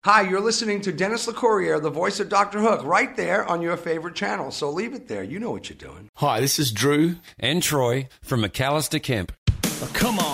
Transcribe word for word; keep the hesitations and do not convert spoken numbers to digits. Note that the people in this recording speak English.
Hi, you're listening to Dennis LeCourrier, the voice of Doctor Hook, right there on your favorite channel. So leave it there. You know what you're doing. Hi, this is Drew and Troy from McAllister Kemp. Oh, come on.